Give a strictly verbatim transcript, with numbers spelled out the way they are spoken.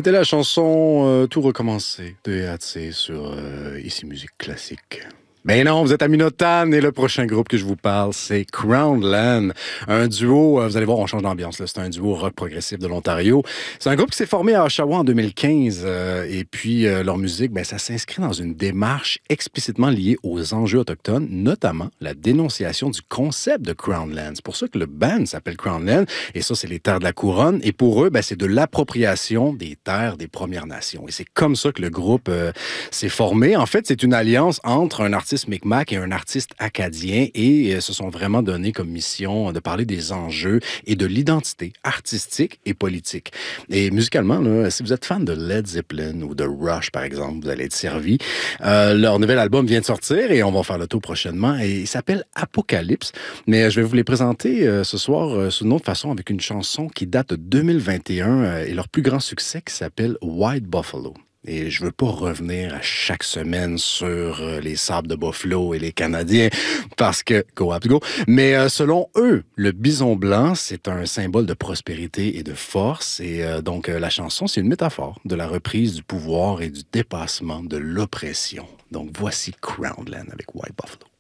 C'était la chanson euh, Tout recommencer de E A T sur euh, Ici Musique Classique. Ben non, vous êtes à Minotaine et le prochain groupe que je vous parle, c'est Crownland. Un duo, euh, vous allez voir, on change d'ambiance, là. C'est un duo rock progressif de l'Ontario. C'est un groupe qui s'est formé à Oshawa en deux mille quinze euh, et puis euh, leur musique, ben ça s'inscrit dans une démarche explicitement liée aux enjeux autochtones, notamment la dénonciation du concept de Crownland. C'est pour ça que le band s'appelle Crownland et ça, c'est les terres de la couronne. Et pour eux, ben, c'est de l'appropriation des terres des Premières Nations. Et c'est comme ça que le groupe euh, s'est formé. En fait, c'est une alliance entre un artiste Micmac et un artiste acadien et euh, se sont vraiment donné comme mission de parler des enjeux et de l'identité artistique et politique. Et musicalement, là, si vous êtes fan de Led Zeppelin ou de Rush, par exemple, vous allez être servi. Euh, leur nouvel album vient de sortir et on va faire le tour prochainement et il s'appelle Apocalypse. Mais je vais vous les présenter euh, ce soir euh, sous une autre façon avec une chanson qui date de deux mille vingt et un euh, et leur plus grand succès qui s'appelle White Buffalo. Et je veux pas revenir à chaque semaine sur euh, les sables de Buffalo et les Canadiens, parce que, go Habs go, mais euh, selon eux, le bison blanc, c'est un symbole de prospérité et de force, et euh, donc euh, la chanson, c'est une métaphore de la reprise du pouvoir et du dépassement de l'oppression. Donc voici Crownland avec White Buffalo.